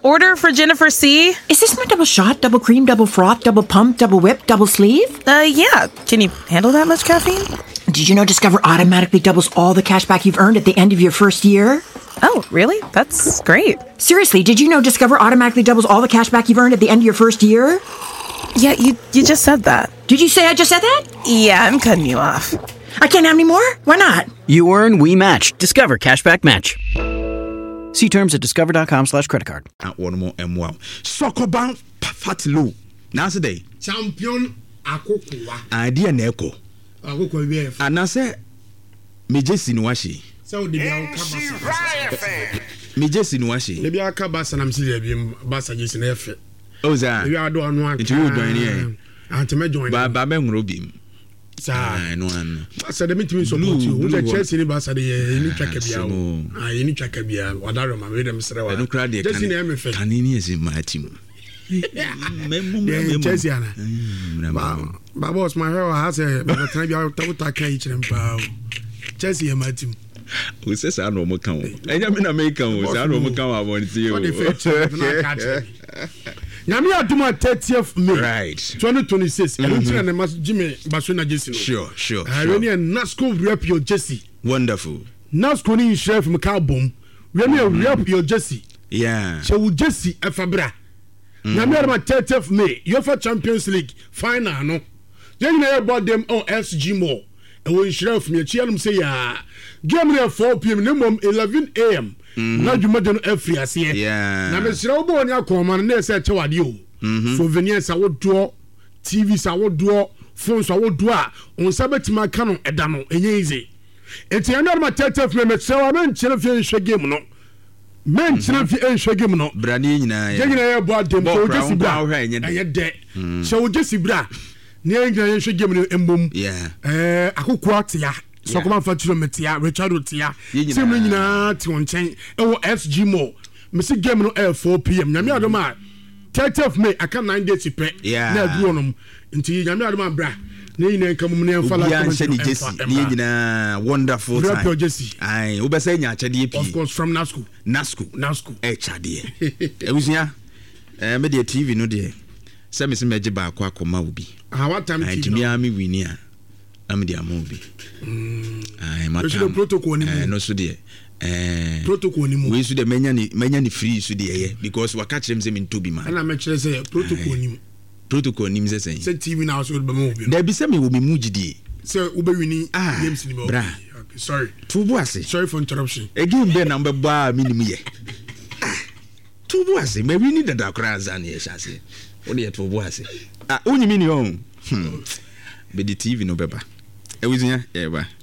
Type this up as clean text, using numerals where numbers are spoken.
Order for Jennifer C. Is this my double shot, double cream, double froth, double pump, double whip, double sleeve? Yeah. Can you handle that much caffeine? Did you know Discover automatically doubles all the cash back you've earned at the end of your first year? Oh, really? That's great. Seriously, did you know Discover automatically doubles all the cash back you've earned at the end of your first year? Yeah, you just said that. Did you say I just said that? Yeah, I'm cutting you off. I can't have any more? Why not? You earn, we match. Discover Cashback Match. See terms at discover.com/creditcard. One more and wow. Sokoban Fatilo. Nasday. Champion Akokuwa. Idea Neko. Akoko be. Anase Mejesi Nwashi. So the Basa. Mejesi Nwashi. The Biaka Basa nam si be Basa Jason F. Oza. We are do anu aka. It you join here. Antime join. Ba Nrobim. Sa no one. Basa the meeting support you. Who the Chelsea ni Basa the ni twaka bia. Ah, ni twaka bia. Wadaro ma we dem srewa. No crowd dey. Chelsea na me fe. Kanini is in my team. Chelsea ana. Ba boss my hair has a but try bia ta kan yi kirem pa. Chelsea my team. We say say no mo kan o. Enya me na me kan o. Say no mo kan wa won ti o. What the fact na catch. Nyame aduma 30th May. Right. 2026. And until na mas Jimmy Basuna Jesse. Sure. Really and Nasco rep your Jesse. Wonderful. Nasco ni share from Carbom. Really rep your Jesse. Yeah. So Jesse Efabra. Nyame aduma 30th May. UEFA Champions League final no. Then you about them on SG Mall. And we share from your channel say ya. Game there 4 p.m. minimum 11 a.m. Na dwuma de no afri ase yeah na me sire obo oni akoma na se chewade o souvenirs awodo TV sawodo phones awodo a on sabetima ka no eda no enye ize enti eno ma tetef me sire wa men chire fi enhwe game no men chire fi enhwe game no brani nyina ya nyina ya bo adem ko jesi bra eye de se o jesi bra ne nyina enhwe game no embom yeah akokua tia so come for kilometer Richard Otia team no nyina ti won chen e wo SG Mall me see game no 4 p.m. nyame adoma 30th May aka 9 days pe na adu onom nti nyame adoma bra ne nyina nkamum ne mfala ko ne nyina wonderful time ai wo be say nya achade pi of course from Nasco e chade e wusia me de TV no de se me se meje ba akoma obi what time TV no mi winia am de amobi ai mata protocol ni no so de protocol ni mu we so de menya ni free so de because waka kire mse me ntobi man na me kire say protocol ni mu say TV na so be mo obi da bi se me wo me mugidi say ube wini games ni mo bra okay sorry tubu ase sorry for interruption again be na mbebo a minimum ye tubu ase me wini dada kra za na ye shase o de tubu ase onyimi ni on be the TV no beba. Ewuzinya, yeah, ba.